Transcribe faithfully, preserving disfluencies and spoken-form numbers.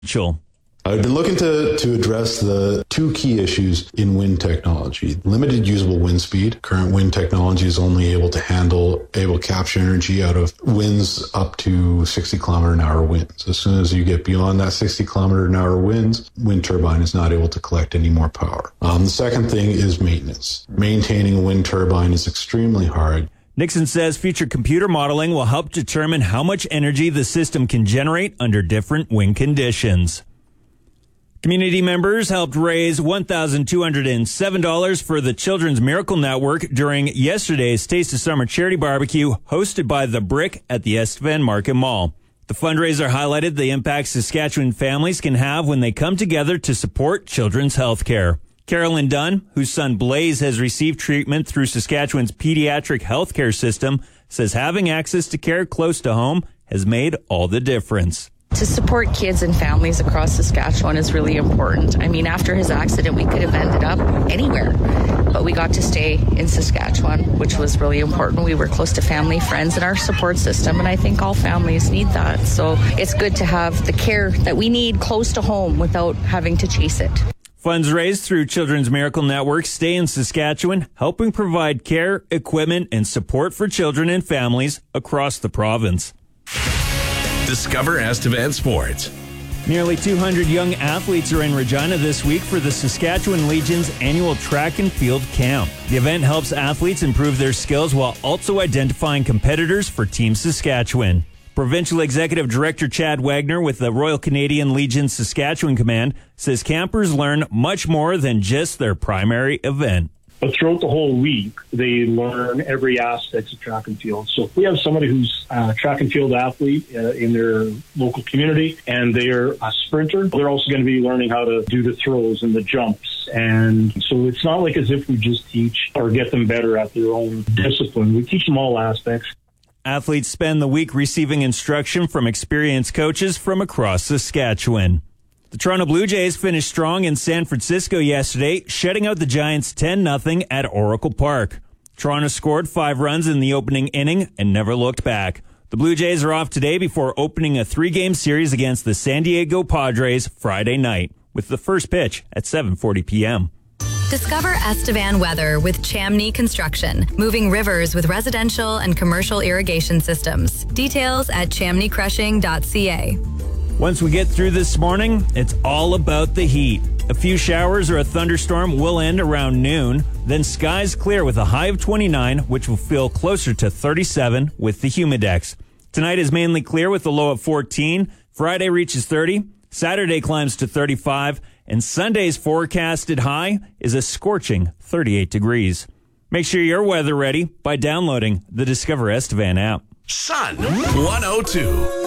Mitchell. I've been looking to, to address the two key issues in wind technology. Limited usable wind speed. Current wind technology is only able to handle, able to capture energy out of winds up to sixty kilometer an hour winds. As soon as you get beyond that sixty kilometer an hour winds, wind turbine is not able to collect any more power. Um, the second thing is maintenance. Maintaining a wind turbine is extremely hard. Nixon says future computer modeling will help determine how much energy the system can generate under different wind conditions. Community members helped raise one thousand two hundred seven dollars for the Children's Miracle Network during yesterday's Taste of Summer charity barbecue hosted by The Brick at the Estevan Market Mall. The fundraiser highlighted the impact Saskatchewan families can have when they come together to support children's health care. Carolyn Dunn, whose son Blaze has received treatment through Saskatchewan's pediatric healthcare system, says having access to care close to home has made all the difference. To support kids and families across Saskatchewan is really important. I mean, after his accident, we could have ended up anywhere, but we got to stay in Saskatchewan, which was really important. We were close to family, friends, and our support system, and I think all families need that. So it's good to have the care that we need close to home without having to chase it. Funds raised through Children's Miracle Network stay in Saskatchewan, helping provide care, equipment, and support for children and families across the province. Discover Estevan Sports. Nearly two hundred young athletes are in Regina this week for the Saskatchewan Legion's annual track and field camp. The event helps athletes improve their skills while also identifying competitors for Team Saskatchewan. Provincial Executive Director Chad Wagner with the Royal Canadian Legion Saskatchewan Command says campers learn much more than just their primary event. But throughout the whole week, they learn every aspect of track and field. So if we have somebody who's a track and field athlete uh, in their local community and they're a sprinter, they're also going to be learning how to do the throws and the jumps. And so it's not like as if we just teach or get them better at their own discipline. We teach them all aspects. Athletes spend the week receiving instruction from experienced coaches from across Saskatchewan. The Toronto Blue Jays finished strong in San Francisco yesterday, shutting out the Giants ten nothing at Oracle Park. Toronto scored five runs in the opening inning and never looked back. The Blue Jays are off today before opening a three-game series against the San Diego Padres Friday night, with the first pitch at seven forty p.m. Discover Estevan weather with Chamney Construction, moving rivers with residential and commercial irrigation systems. Details at chamney crushing dot c a. Once we get through this morning, it's all about the heat. A few showers or a thunderstorm will end around noon. Then skies clear with a high of twenty-nine, which will feel closer to thirty-seven with the humidex. Tonight is mainly clear with a low of fourteen. Friday reaches thirty. Saturday climbs to thirty-five. And Sunday's forecasted high is a scorching thirty-eight degrees. Make sure you're weather ready by downloading the Discover Estevan app. Sun one oh two.